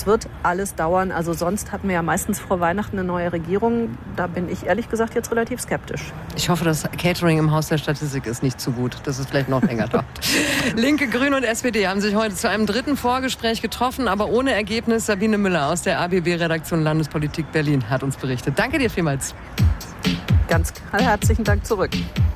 Das wird alles dauern. Also sonst hatten wir ja meistens vor Weihnachten eine neue Regierung. Da bin ich ehrlich gesagt jetzt relativ skeptisch. Ich hoffe, das Catering im Haus der Statistik ist nicht zu gut, dass es vielleicht noch länger dauert. Linke, Grüne und SPD haben sich heute zu einem dritten Vorgespräch getroffen, aber ohne Ergebnis. Sabine Müller aus der ABB-Redaktion Landespolitik Berlin hat uns berichtet. Danke dir vielmals. Ganz herzlichen Dank zurück.